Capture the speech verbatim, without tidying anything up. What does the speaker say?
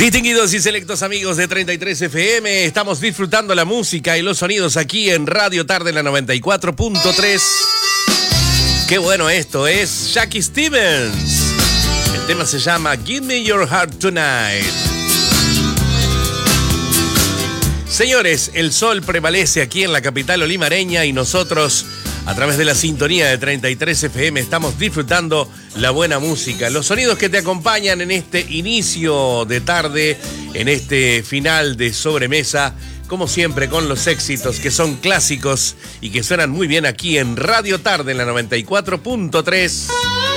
Distinguidos y selectos amigos de treinta y tres F M, estamos disfrutando la música y los sonidos aquí en Radio Tarde en la noventa y cuatro punto tres. Qué bueno esto, es Jackie Stevens. El tema se llama Give Me Your Heart Tonight. Señores, el sol prevalece aquí en la capital olimareña y nosotros, a través de la sintonía de treinta y tres F M, estamos disfrutando la buena música, los sonidos que te acompañan en este inicio de tarde, en este final de sobremesa, como siempre con los éxitos que son clásicos y que suenan muy bien aquí en Radio Tarde en la noventa y cuatro punto tres.